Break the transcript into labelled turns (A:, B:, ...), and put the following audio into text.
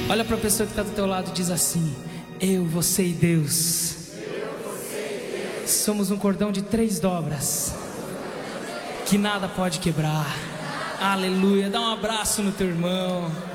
A: Olha para a pessoa que está do teu lado e diz assim: eu, você e Deus somos um cordão de 3 dobras que nada pode quebrar. Aleluia. Dá um abraço no teu irmão.